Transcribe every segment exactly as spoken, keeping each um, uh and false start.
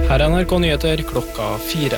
Her er N R K Nyheter klokka fire.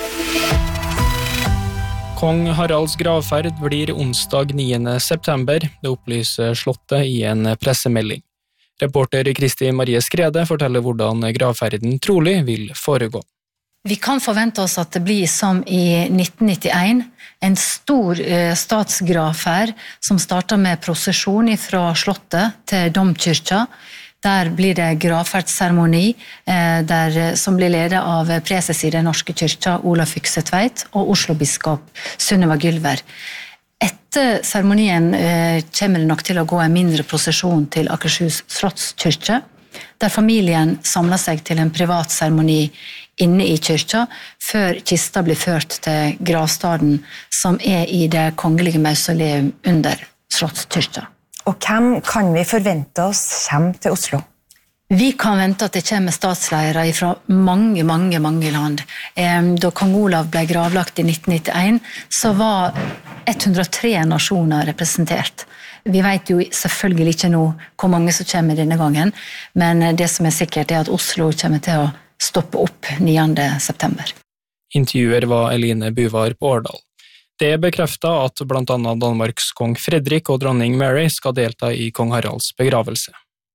Kong Haralds gravferd blir onsdag niende september, det opplyser Slottet i en pressemelding. Reporter Kristi Marie Skrede forteller hvordan gravferden trolig vil foregå. Vi kan forvente oss at det blir som i nitten nittien, en stor eh, statsgravferd som starter med prosesjon fra Slottet til Domkyrkja. Der blir det gravferdsseremoni, eh, der, som blir ledet av preses i den norske kyrkja, Ola Fyksetveit, og Oslo-biskop Sunniva Gylver. Etter seremonien eh, kommer det nok til å gå en mindre prosesjon til Akershus slottskyrkje, der familien samler seg til en privat seremoni inne i kyrkja, før kista blir ført til gravstaden som er i det kongelige mausoleum under slottskyrkja. Og hvem kan vi forvente oss kommer til Oslo? Vi kan vente at det kommer statsledere fra mange, mange, mange land. Da kong Olav ble gravlagt i nitten nittien, så var hundre og tre nasjoner representert. Vi vet jo selvfølgelig ikke nå hvor mange som kommer denne gangen, men det som er sikkert er at Oslo kommer til å stoppe opp niende september. Intervjuer var Eline Buvar på Årdal. Det bekreftet at blant annet Danmarks kong Fredrik og dronning Mary skal delta i kong Haralds begravelse.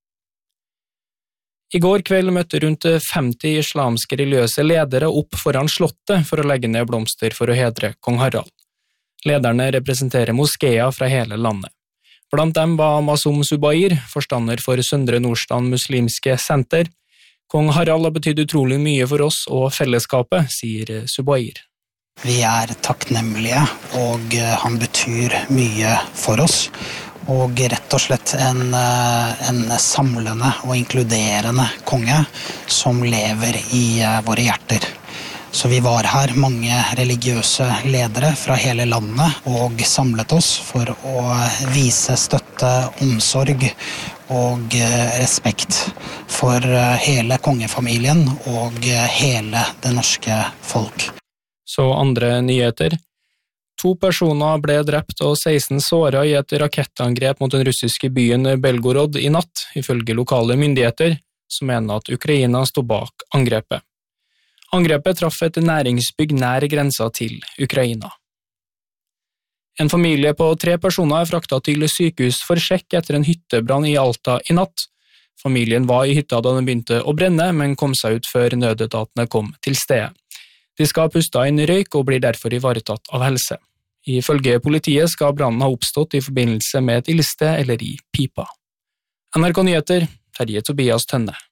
I går kveld møtte rundt femti islamske religiøse ledere opp foran slottet for å legge ned blomster for å hedre kong Harald. Lederne representerer moskeer fra hele landet. Blant dem var Masum Subair, forstander for Søndre Nordstrand muslimske senter. Kong Harald har betydd utrolig mye for oss og fellesskapet, sier Subair. Vi er takknemlige, og han betyr mye for oss. Og rett og slett en, en samlende og inkluderende konge som lever i våre hjerter. Så vi var her, mange religiøse ledere fra hele landet, og samlet oss for å vise støtte, omsorg og respekt for hele kongefamilien og hele det norske folk. Så andre nyheter. To personer ble drept og seksten såret i et rakettangrep mot den russiske byen Belgorod i natt, ifølge lokale myndigheter, som mener at Ukraina stod bak angrepet. Angrepet traff et næringsbygg nær grensa til Ukraina. En familie på tre personer er fraktet til sykehus for sjekk etter en hyttebrann i Alta i natt. Familien var i hytta da den begynte å brenne, men kom seg ut før nødetatene kom til stedet. De skal puste inn røyk og blir derfor ivaretatt av helse. Ifølge politiet skal brannen ha oppstått i forbindelse med et ildsted eller i pipa. N R K Nyheter, Terje Tobias Tønne.